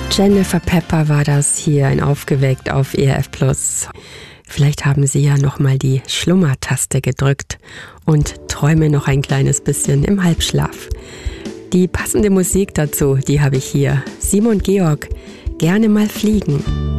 Jennifer Pepper war das hier in Aufgeweckt auf ERF Plus. Vielleicht haben Sie ja nochmal die Schlummertaste gedrückt und träumen noch ein kleines bisschen im Halbschlaf. Die passende Musik dazu, die habe ich hier. Simon Georg, Gerne mal fliegen.